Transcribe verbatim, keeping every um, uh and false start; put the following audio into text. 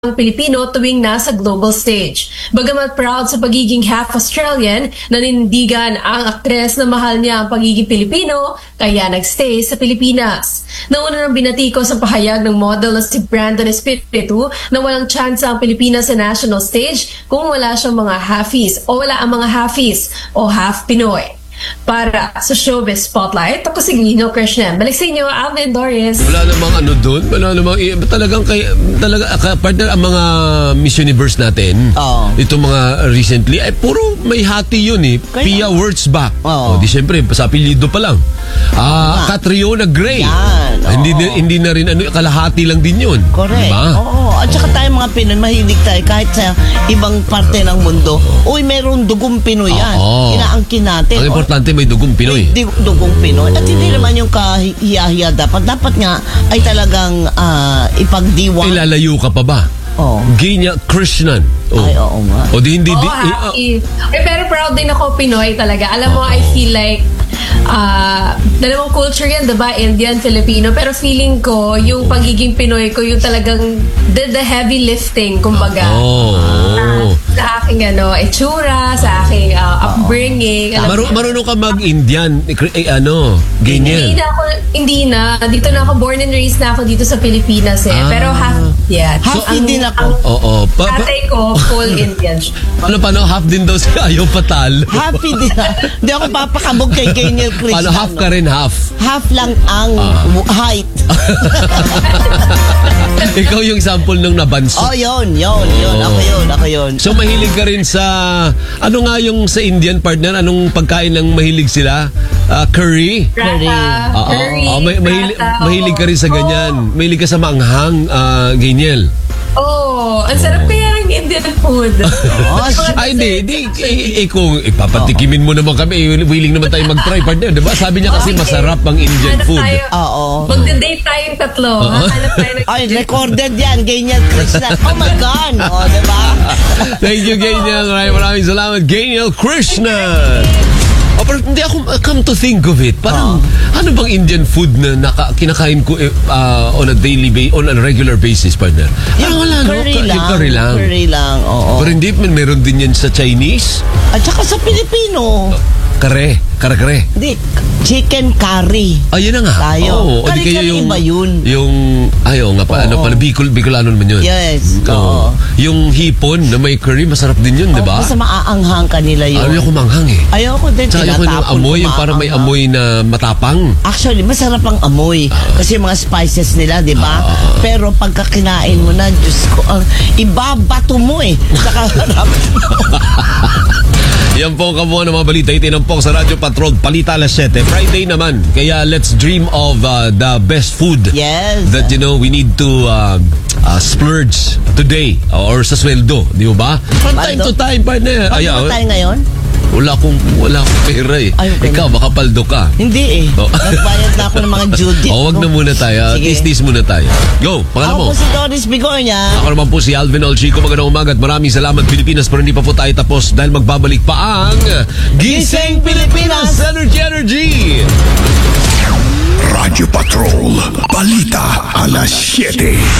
ang Pilipino tuwing nasa global stage. Bagamat proud sa pagiging half Australian, nanindigan ang aktres na mahal niya ang pagiging Pilipino, kaya nagstay sa Pilipinas. Nauna nang binatiko sa pahayag ng model na si Brandon Espiritu na walang chance ang Pilipinas sa national stage kung wala siyang mga halfies o wala ang mga halfies o half Pinoy. Para sa Showbiz Spotlight, ako si Gino Krishnan. Balik sa inyo, Alvin Doris. Wala namang ano doon, wala namang, talagang kay, talaga, partner, ang mga Miss Universe natin, oh. Itong mga recently, ay puro may hati yun eh. Kaya, Pia Wurtzbach. Oh. O, di syempre, sa apelyido pa lang. Ah, Catriona Gray. Yan, ah, hindi, hindi na rin, ano, kalahati lang din yun. Correct. Diba? Oo. At saka tayo mga Pinoy, mahilig tayo kahit sa ibang parte ng mundo. Uy, meron dugong Pinoy yan. Oh. Inaangkin natin. Ang importante, may dugong Pinoy. May dugong Pinoy. At hindi naman yung kahiya-hiya dapat. Dapat nga ay talagang uh, ipagdiwang. Ilalayo ka pa ba? Oh. Gina Krishnan. Oh. Ay, oo nga. O di hindi. Oo, di, happy. Eh, eh, pero proud din ako Pinoy talaga. Alam mo, oh. I feel like uh, dalawang culture yan, diba? Indian, Filipino. Pero feeling ko, yung pagiging Pinoy ko, yung talagang the, the heavy lifting, kumbaga. Oh. Uh, sa aking ano, itsura, sa aking uh, upbringing. Oh. Maru- marunong ka mag-Indian, eh, ano, ganyan. Hindi na ako, hindi na. Dito na ako, born and raised na ako dito sa Pilipinas eh. Ah. Pero half, yeah. Half so, Indian ako. Oo. Oh, oh. Pa- tatay ko, full Indian. Paano, paano, half din daw siya, ayaw patal. Half hindi na. Hindi ako papakabog kay Gaynel Krishnan. Paano, half ka rin, half? Half lang ang ah. height. Ikaw yung sample nung nabanso. Oh, yun, yun, yun. Oh. Ako yun, ako yun. So, mahilig ka rin sa, ano nga yung sa Indian partner? Anong pagkain lang mahilig sila? Uh, curry? Curry. Uh, curry. Uh, uh, may, mahilig, mahilig ka rin sa ganyan. Oh. Mahilig ka sa maanghang, uh, Gaynel. Oh, ang sarap kaya ng Indian food. Oh, ay, hindi. Di, eh, eh, kung ipapatikimin mo naman kami, willing naman tayo mag-try, partner. Diba? Sabi niya kasi okay. Masarap ang Indian food. Oo. Mag-date tayong tatlo. Uh-huh. Tayo ay, recorded yan. Gaynel Krishnan. Oh my God. Oh, diba? Thank you, Gaynel. Maraming maraming salamat. Gaynel Krishnan. Oh, pero hindi ako, come to think of it, parang, oh. ano bang Indian food na naka, kinakain ko uh, on a daily basis, on a regular basis, partner? Yung wala, curry, no? lang, yung curry lang. Curry lang, oo. Pero hindi, meron din yan sa Chinese. At saka sa Pilipino. Kare, kare-kare. Hindi, chicken curry. Ayun na nga. Tayo. Oh, kari-kari yung, iba yun. Yung, ayaw nga pa, oh, ano pala, Bicol, Bicolano naman yun. Yes, oo. Oh. Yung hipon na may curry, masarap din yun, oh, di ba? Basta maaanghang kanila yun. Ayaw ko manghang eh. Ayaw ko din. Tsaka ayaw ko yung amoy, yung parang may amoy na matapang. Actually, masarap ang amoy. Uh, kasi yung mga spices nila, di ba? Uh, Pero pagka kinain mo na, Diyos ko, uh, ibabato mo eh. Saka yan po ang kabuuan ng mga balita. Itinampok sa Radyo Patrol, Palita alas siyete. Friday naman. Kaya let's dream of uh, the best food. Yes. That, you know, we need to uh, uh, splurge today or sa sweldo. Di ba? From time to time, partner. Ay, ano tayo ngayon? Wala akong, wala akong pera eh. Ay, okay. Ikaw, baka paldo ka. Hindi eh. Oh. Nagbayad na ako ng mga due date. O, wag na muna tayo. Tis-tis muna tayo. Go, pakala mo. Ako po si Doris Bigornia. Ako naman po si Alvin Olchico. Magandang umaga at maraming salamat Pilipinas. Pero hindi pa po tayo tapos dahil magbabalik pa ang Gising Pilipinas Energy Energy. Radyo Patrol, Balita alas siyete.